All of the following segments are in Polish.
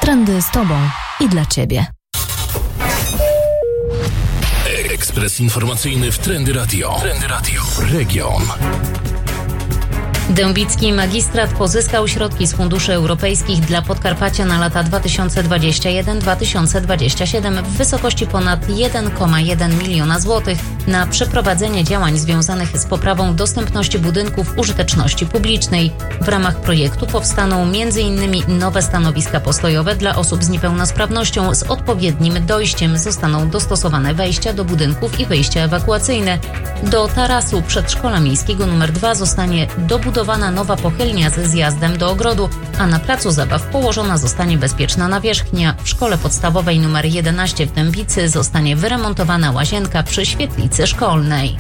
Trendy z Tobą i dla Ciebie. Ekspres informacyjny w Trendy Radio. Trendy Radio. Region. Dębicki Magistrat pozyskał środki z funduszy europejskich dla Podkarpacia na lata 2021-2027 w wysokości ponad 1,1 miliona złotych na przeprowadzenie działań związanych z poprawą dostępności budynków użyteczności publicznej. W ramach projektu powstaną m.in. nowe stanowiska postojowe dla osób z niepełnosprawnością z odpowiednim dojściem. Zostaną dostosowane wejścia do budynków i wyjścia ewakuacyjne. Do tarasu przedszkola miejskiego nr 2 zostanie dobudowana nowa pochylnia ze zjazdem do ogrodu, a na placu zabaw położona zostanie bezpieczna nawierzchnia. W szkole podstawowej nr 11 w Dębicy zostanie wyremontowana łazienka przy świetlicy szkolnej.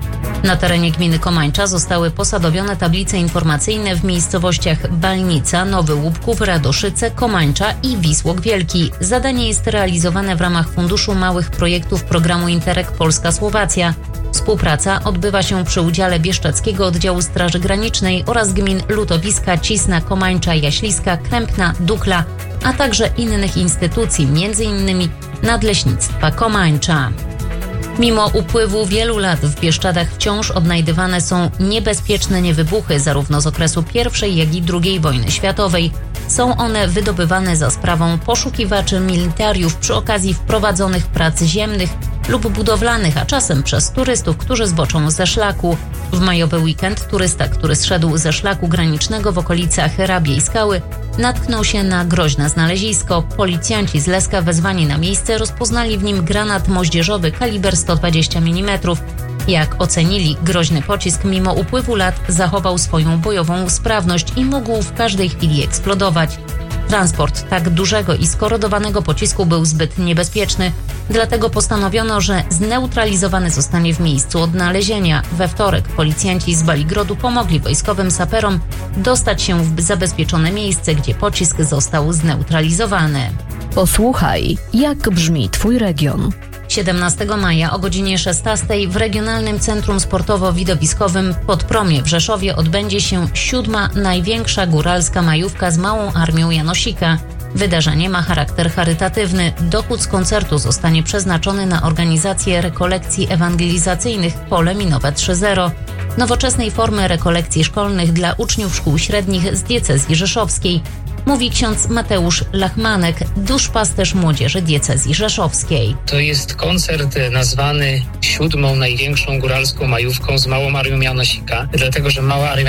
Na terenie gminy Komańcza zostały posadowione tablice informacyjne w miejscowościach Balnica, Nowy Łupków, Radoszyce, Komańcza i Wisłok Wielki. Zadanie jest realizowane w ramach Funduszu Małych Projektów Programu Interreg Polska-Słowacja. Współpraca odbywa się przy udziale Bieszczadzkiego Oddziału Straży Granicznej oraz gmin Lutowiska, Cisna, Komańcza, Jaśliska, Krępna, Dukla, a także innych instytucji, m.in. Nadleśnictwa Komańcza. Mimo upływu wielu lat w Bieszczadach wciąż odnajdywane są niebezpieczne niewybuchy zarówno z okresu I, jak i II wojny światowej. Są one wydobywane za sprawą poszukiwaczy militariów przy okazji wprowadzonych prac ziemnych lub budowlanych, a czasem przez turystów, którzy zboczą ze szlaku. W majowy weekend turysta, który zszedł ze szlaku granicznego w okolicach Rabiej Skały, natknął się na groźne znalezisko. Policjanci z Leska wezwani na miejsce rozpoznali w nim granat moździerzowy kaliber 120 mm. Jak ocenili, groźny pocisk mimo upływu lat zachował swoją bojową sprawność i mógł w każdej chwili eksplodować. Transport tak dużego i skorodowanego pocisku był zbyt niebezpieczny, dlatego postanowiono, że zneutralizowany zostanie w miejscu odnalezienia. We wtorek policjanci z Baligrodu pomogli wojskowym saperom dostać się w zabezpieczone miejsce, gdzie pocisk został zneutralizowany. Posłuchaj, jak brzmi Twój region. 17 maja o godzinie 16 w Regionalnym Centrum Sportowo-Widowiskowym Podpromie w Rzeszowie odbędzie się 7. największa góralska majówka z Małą Armią Janosika. Wydarzenie ma charakter charytatywny. Dochód z koncertu zostanie przeznaczony na organizację rekolekcji ewangelizacyjnych Pole Minowe 3.0, nowoczesnej formy rekolekcji szkolnych dla uczniów szkół średnich z diecezji rzeszowskiej, mówi ksiądz Mateusz Lachmanek, duszpasterz młodzieży diecezji rzeszowskiej. To jest koncert nazwany 7. największą góralską majówką z Małą Armią Janosika, dlatego że Mała Armia